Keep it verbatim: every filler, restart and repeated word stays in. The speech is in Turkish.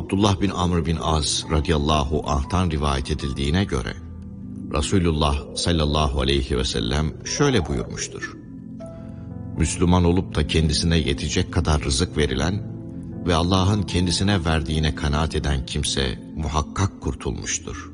Abdullah bin Amr bin As radıyallahu anh'tan rivayet edildiğine göre Resulullah sallallahu aleyhi ve sellem şöyle buyurmuştur: Müslüman olup da kendisine yetecek kadar rızık verilen ve Allah'ın kendisine verdiğine kanaat eden kimse muhakkak kurtulmuştur.